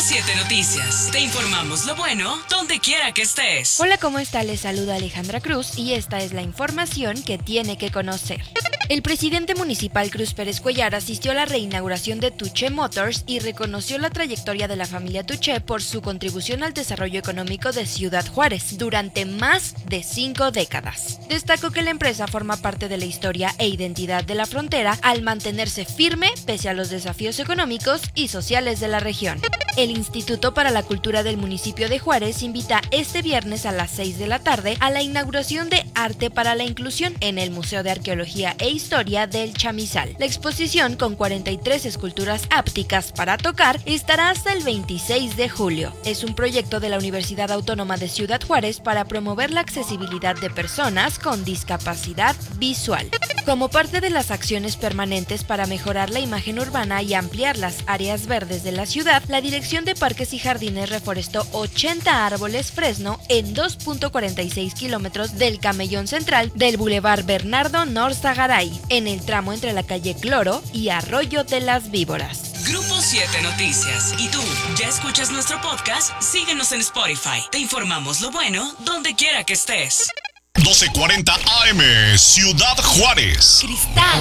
7 Noticias. Te informamos lo bueno donde quiera que estés. Hola, ¿cómo está? Les saluda Alejandra Cruz y esta es la información que tiene que conocer. El presidente municipal Cruz Pérez Cuellar asistió a la reinauguración de Tuché Motors y reconoció la trayectoria de la familia Tuché por su contribución al desarrollo económico de Ciudad Juárez durante más de 5 décadas. Destacó que la empresa forma parte de la historia e identidad de la frontera al mantenerse firme pese a los desafíos económicos y sociales de la región. El Instituto para la Cultura del municipio de Juárez invita este viernes a las 6 de la tarde a la inauguración de Arte para la Inclusión en el Museo de Arqueología e Historia del Chamizal. La exposición, con 43 esculturas ápticas para tocar, estará hasta el 26 de julio. Es un proyecto de la Universidad Autónoma de Ciudad Juárez para promover la accesibilidad de personas con discapacidad visual. Como parte de las acciones permanentes para mejorar la imagen urbana y ampliar las áreas verdes de la ciudad, la Dirección de Parques y Jardines reforestó 80 árboles fresno en 2.46 kilómetros del camellón central del Boulevard Bernardo Norzagaray, en el tramo entre la calle Cloro y Arroyo de las Víboras. Grupo 7 Noticias. ¿Y tú? ¿Ya escuchas nuestro podcast? Síguenos en Spotify. Te informamos lo bueno donde quiera que estés. 1240 AM, Ciudad Juárez. Cristal.